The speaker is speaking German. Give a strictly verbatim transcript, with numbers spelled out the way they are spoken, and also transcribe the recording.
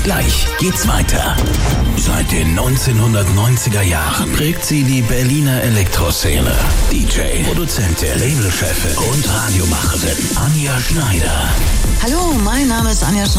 Gleich geht's weiter. Seit den neunzehnhundertneunziger Jahren prägt sie die Berliner Elektroszene. D J, Produzentin, Labelchefin und Radiomacherin Anja Schneider. Hallo, mein Name ist Anja Schneider.